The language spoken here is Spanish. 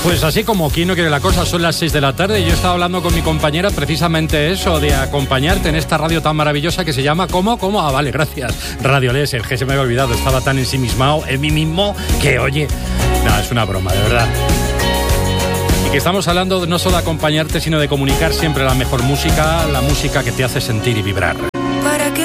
Pues así como quien no quiere la cosa, son las 6 de la tarde y yo estaba hablando con mi compañera precisamente eso, de acompañarte en esta radio tan maravillosa que se llama ¿cómo? Ah, vale, gracias. Radio Láser, que se me había olvidado, estaba tan ensimismado en mí mismo que, oye, no, es una broma, de verdad. Y que estamos hablando no solo de acompañarte, sino de comunicar siempre la mejor música, la música que te hace sentir y vibrar.